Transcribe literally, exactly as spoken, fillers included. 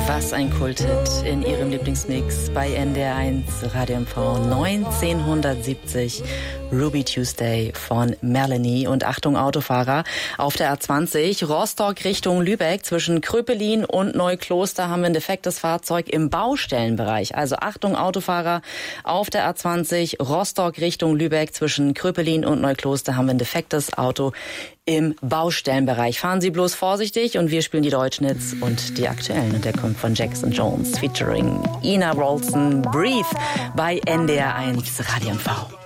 Was ein Kulthit in ihrem Lieblingsmix bei N D R eins Radio M V neunzehnhundertsiebzig. Ruby Tuesday von Melanie. Und Achtung Autofahrer, auf der A zwanzig Rostock Richtung Lübeck zwischen Kröpelin und Neukloster haben wir ein defektes Fahrzeug im Baustellenbereich. Also Achtung Autofahrer, auf der A zwanzig Rostock Richtung Lübeck zwischen Kröpelin und Neukloster haben wir ein defektes Auto im Baustellenbereich. Fahren Sie bloß vorsichtig und wir spielen die deutschen Hits und die aktuellen. Und der kommt von Jackson Jones featuring Ina Rolson, Breathe bei N D R eins Radio M V.